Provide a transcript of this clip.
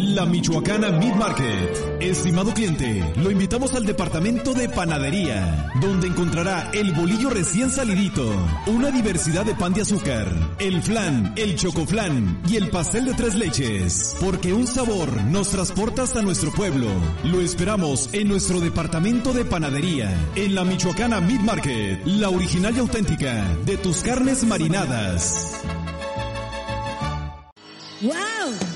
La Michoacana Meat Market. Estimado cliente, lo invitamos al departamento de panadería, donde encontrará el bolillo recién salidito, una diversidad de pan de azúcar, el flan, el chocoflan y el pastel de 3 leches, porque un sabor nos transporta hasta nuestro pueblo. Lo esperamos en nuestro departamento de panadería, en la Michoacana Meat Market, la original y auténtica de tus carnes marinadas. ¡Wow!